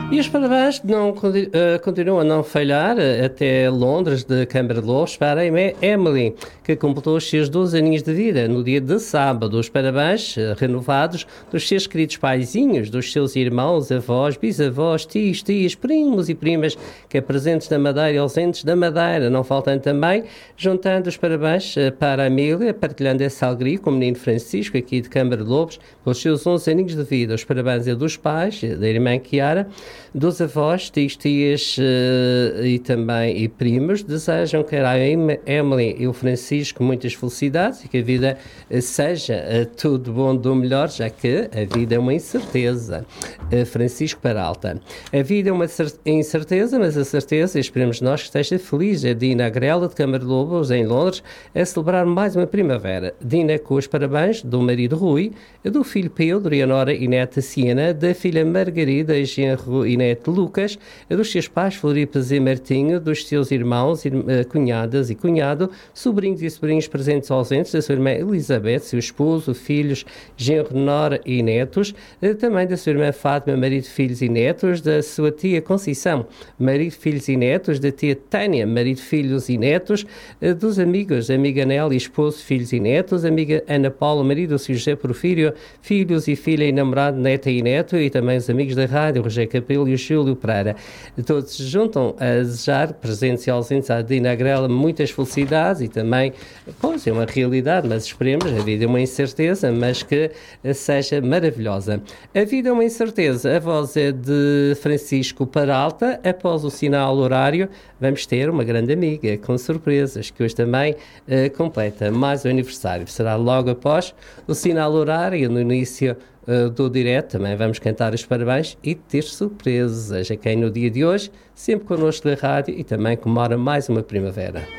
E os parabéns não, continuam a não falhar até Londres, de Câmara de Lobos, para a Emily, que completou os seus 12 aninhos de vida no dia de sábado. Os parabéns renovados dos seus queridos paizinhos, dos seus irmãos, avós, bisavós, tios, tias, primos e primas, que é presentes na Madeira e ausentes da Madeira, não faltando também, juntando os parabéns para a Emília, partilhando essa alegria com o menino Francisco, aqui de Câmara de Lobos, pelos seus 11 aninhos de vida. Os parabéns é dos pais, da irmã Chiara, dos avós, tios, tias e também primos. Desejam que a Emily e o Francisco muitas felicidades e que a vida seja tudo bom do melhor, já que a vida é uma incerteza. Francisco Peralta. A vida é uma incerteza, mas a certeza, esperemos nós que esteja feliz. A Dina Grela, de Câmara de Lobos, em Londres, a celebrar mais uma primavera. Dina com os parabéns do marido Rui, do filho Pedro e a nora e neta Siena, da filha Margarida e genro e neto Lucas, dos seus pais Floripas e Martinho, dos seus irmãos, cunhadas e cunhado, sobrinhos e sobrinhos presentes ou ausentes, da sua irmã Elizabeth, seu esposo, filhos, genro, nora e netos, também da sua irmã Fátima, marido, filhos e netos, da sua tia Conceição, marido, filhos e netos, da tia Tânia, marido, filhos e netos, dos amigos, amiga Nelly, esposo, filhos e netos, amiga Ana Paula, marido, seu José Porfírio, filhos e filha e namorado, neta e neto, e também os amigos da rádio, Rogério Capelo e o Júlio Pereira. Todos se juntam a desejar, presentes e ausentes, à Dina Grela, muitas felicidades e também, pois, é uma realidade, mas esperemos, a vida é uma incerteza, mas que seja maravilhosa. A vida é uma incerteza, a voz é de Francisco Peralta. Após o sinal horário, vamos ter uma grande amiga, com surpresas, que hoje também completa mais um aniversário. Será logo após o sinal horário, no início do direto, também vamos cantar os parabéns e ter surpresas a quem no dia de hoje, sempre connosco da rádio e também comemora mais uma primavera.